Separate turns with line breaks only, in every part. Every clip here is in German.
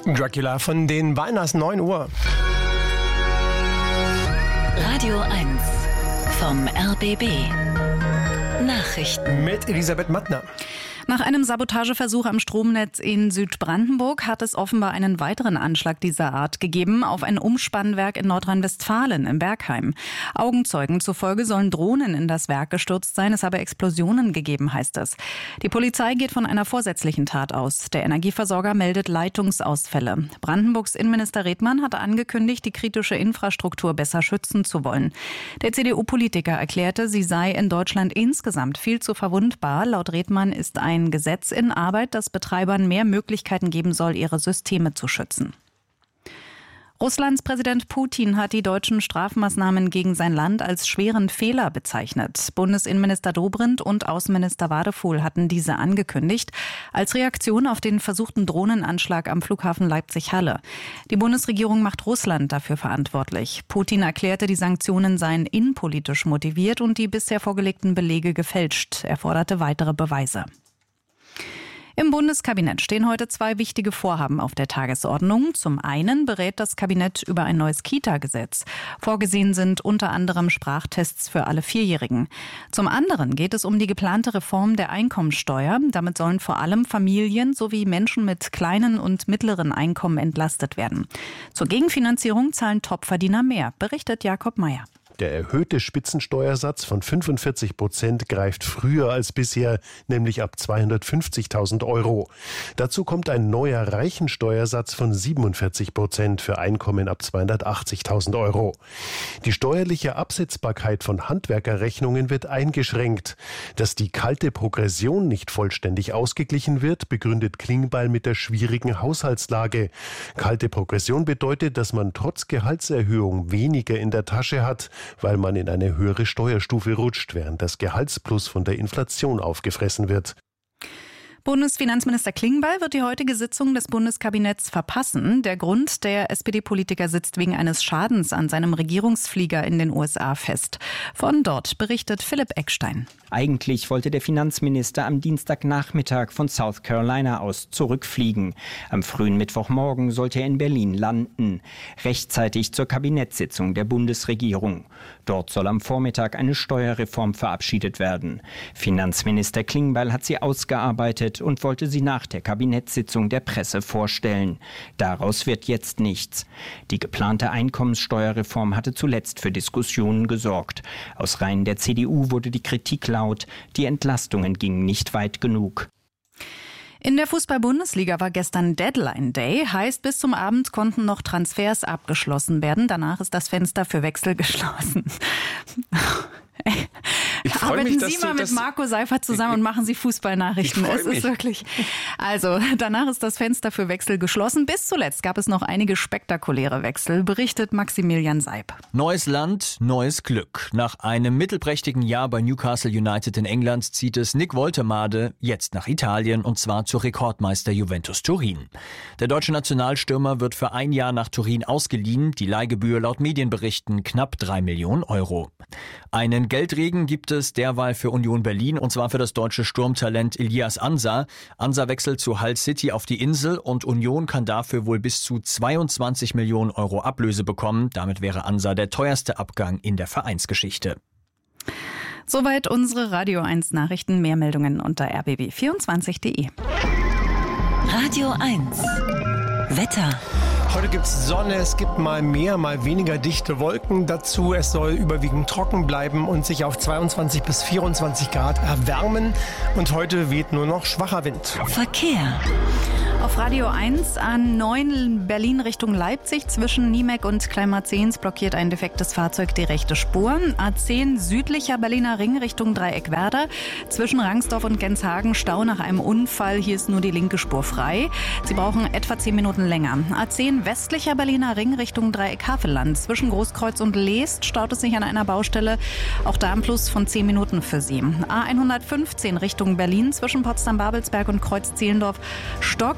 Dracula von den Weiners, 9 Uhr.
Radio 1 vom RBB. Nachrichten
Mit Elisabeth Mattner.
Nach einem Sabotageversuch am Stromnetz in Südbrandenburg hat es offenbar einen weiteren Anschlag dieser Art gegeben auf ein Umspannwerk in Nordrhein-Westfalen im Bergheim. Augenzeugen zufolge sollen Drohnen in das Werk gestürzt sein, es habe Explosionen gegeben, heißt es. Die Polizei geht von einer vorsätzlichen Tat aus. Der Energieversorger meldet Leitungsausfälle. Brandenburgs Innenminister Redmann hat angekündigt, die kritische Infrastruktur besser schützen zu wollen. Der CDU-Politiker erklärte, sie sei in Deutschland insgesamt viel zu verwundbar. Laut Redmann ist ein Gesetz in Arbeit, das Betreibern mehr Möglichkeiten geben soll, ihre Systeme zu schützen. Russlands Präsident Putin hat die deutschen Strafmaßnahmen gegen sein Land als schweren Fehler bezeichnet. Bundesinnenminister Dobrindt und Außenminister Wadefuhl hatten diese angekündigt, als Reaktion auf den versuchten Drohnenanschlag am Flughafen Leipzig-Halle. Die Bundesregierung macht Russland dafür verantwortlich. Putin erklärte, die Sanktionen seien innenpolitisch motiviert und die bisher vorgelegten Belege gefälscht. Er forderte weitere Beweise. Im Bundeskabinett stehen heute 2 wichtige Vorhaben auf der Tagesordnung. Zum einen berät das Kabinett über ein neues Kita-Gesetz. Vorgesehen sind unter anderem Sprachtests für alle 4-Jährigen. Zum anderen geht es um die geplante Reform der Einkommensteuer. Damit sollen vor allem Familien sowie Menschen mit kleinen und mittleren Einkommen entlastet werden. Zur Gegenfinanzierung zahlen Topverdiener mehr, berichtet Jakob Meyer.
Der erhöhte Spitzensteuersatz von 45% greift früher als bisher, nämlich ab 250.000 Euro. Dazu kommt ein neuer Reichensteuersatz von 47% für Einkommen ab 280.000 Euro. Die steuerliche Absetzbarkeit von Handwerkerrechnungen wird eingeschränkt. Dass die kalte Progression nicht vollständig ausgeglichen wird, begründet Klingbeil mit der schwierigen Haushaltslage. Kalte Progression bedeutet, dass man trotz Gehaltserhöhung weniger in der Tasche hat, weil man in eine höhere Steuerstufe rutscht, während das Gehaltsplus von der Inflation aufgefressen wird.
Bundesfinanzminister Klingbeil wird die heutige Sitzung des Bundeskabinetts verpassen. Der Grund, der SPD-Politiker sitzt wegen eines Schadens an seinem Regierungsflieger in den USA fest. Von dort berichtet Philipp Eckstein.
Eigentlich wollte der Finanzminister am Dienstagnachmittag von South Carolina aus zurückfliegen. Am frühen Mittwochmorgen sollte er in Berlin landen, rechtzeitig zur Kabinettssitzung der Bundesregierung. Dort soll am Vormittag eine Steuerreform verabschiedet werden. Finanzminister Klingbeil hat sie ausgearbeitet und wollte sie nach der Kabinettssitzung der Presse vorstellen. Daraus wird jetzt nichts. Die geplante Einkommenssteuerreform hatte zuletzt für Diskussionen gesorgt. Aus Reihen der CDU wurde die Kritik laut, die Entlastungen gingen nicht weit genug.
In der Fußball-Bundesliga war gestern Deadline Day, heißt bis zum Abend konnten noch Transfers abgeschlossen werden. Danach ist das Fenster für Wechsel geschlossen. Arbeiten Sie mal mit Marco Seifert zusammen und machen Sie Fußballnachrichten. Es ist wirklich. Also, danach ist das Fenster für Wechsel geschlossen. Bis zuletzt gab es noch einige spektakuläre Wechsel, berichtet Maximilian Seib.
Neues Land, neues Glück. Nach einem mittelprächtigen Jahr bei Newcastle United in England zieht es Nick Woltemade jetzt nach Italien und zwar zu Rekordmeister Juventus Turin. Der deutsche Nationalstürmer wird für ein Jahr nach Turin ausgeliehen. Die Leihgebühr laut Medienberichten knapp 3 Millionen Euro. Einen Geldregen gibt es derweil für Union Berlin und zwar für das deutsche Sturmtalent Ilias Ansa. Ansa wechselt zu Hull City auf die Insel und Union kann dafür wohl bis zu 22 Millionen Euro Ablöse bekommen. Damit wäre Ansa der teuerste Abgang in der Vereinsgeschichte.
Soweit unsere Radio 1 Nachrichten. Mehr Meldungen unter rbb24.de.
Radio 1 Wetter.
Heute gibt es Sonne, es gibt mal mehr, mal weniger dichte Wolken dazu. Es soll überwiegend trocken bleiben und sich auf 22 bis 24 Grad erwärmen. Und heute weht nur noch schwacher Wind.
Verkehr.
Auf Radio 1 A9 Berlin Richtung Leipzig zwischen Niemek und Kleinmarzens blockiert ein defektes Fahrzeug die rechte Spur. A10 südlicher Berliner Ring Richtung Dreieckwerder zwischen Rangsdorf und Genshagen Stau nach einem Unfall. Hier ist nur die linke Spur frei. Sie brauchen etwa 10 Minuten länger. A10 westlicher Berliner Ring Richtung Dreieck Havelland zwischen Großkreuz und Leest staut es sich an einer Baustelle. Auch da ein Plus von 10 Minuten für Sie. A115 Richtung Berlin zwischen Potsdam-Babelsberg und Kreuz-Zehlendorf stockt.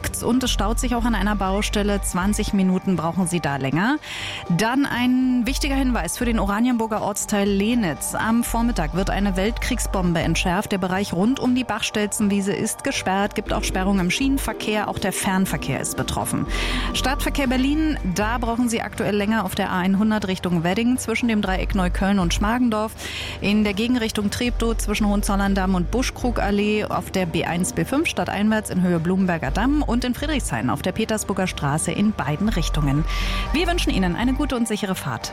hakt und es staut sich auch an einer Baustelle. 20 Minuten brauchen Sie da länger. Dann ein wichtiger Hinweis für den Oranienburger Ortsteil Lenitz. Am Vormittag wird eine Weltkriegsbombe entschärft. Der Bereich rund um die Bachstelzenwiese ist gesperrt, gibt auch Sperrungen im Schienenverkehr. Auch der Fernverkehr ist betroffen. Stadtverkehr Berlin, da brauchen Sie aktuell länger auf der A100 Richtung Wedding zwischen dem Dreieck Neukölln und Schmargendorf. In der Gegenrichtung Treptow zwischen Hohenzollern-Damm und Buschkrugallee, auf der B1, B5 stadteinwärts in Höhe Blumenberger Damm und in Friedrichshain auf der Petersburger Straße in beiden Richtungen. Wir wünschen Ihnen eine gute und sichere Fahrt.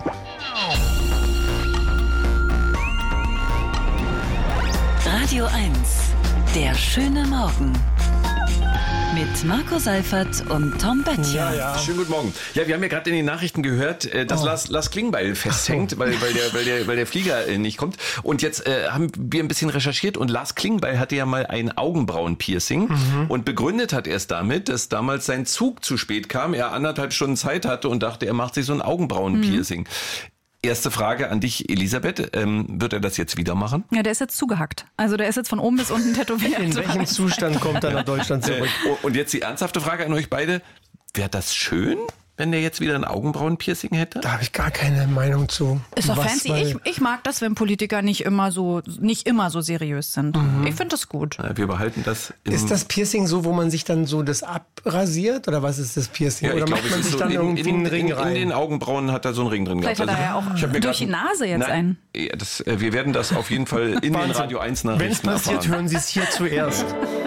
Radio 1, der schöne Morgen. Mit Marco Seifert und Tom Böttcher.
Ja.
Schönen guten Morgen. Ja, wir haben ja gerade in den Nachrichten gehört, dass Lars Klingbeil festhängt, weil der Flieger nicht kommt. Und jetzt haben wir ein bisschen recherchiert und Lars Klingbeil hatte ja mal ein Augenbrauenpiercing und begründet hat er es damit, dass damals sein Zug zu spät kam, er 1,5 Stunden Zeit hatte und dachte, er macht sich so ein Augenbrauenpiercing. Erste Frage an dich, Elisabeth. Wird er das jetzt wieder machen?
Ja, der ist jetzt zugehackt. Also der ist jetzt von oben bis unten tätowiert.
In welchem Zustand kommt er nach Deutschland zurück?
Und jetzt die ernsthafte Frage an euch beide. Wäre das schön, wenn der jetzt wieder ein Augenbrauenpiercing hätte?
Da habe ich gar keine Meinung zu.
Ist doch fancy. Ich mag das, wenn Politiker nicht immer so seriös sind. Ich finde das gut.
Wir behalten das.
Ist das Piercing so, wo man sich dann so das abrasiert? Oder was ist das Piercing?
Ja,
oder
ich
macht
glaube,
man
es
sich
ist
dann
so
irgendwie einen Ring rein?
In den Augenbrauen hat er so einen Ring drin
Vielleicht
gehabt.
hat er ja auch durch die Nase jetzt einen.
Wir werden das auf jeden Fall in den Radio 1 Nachrichten
Wenn es passiert,
erfahren.
hören Sie es hier zuerst.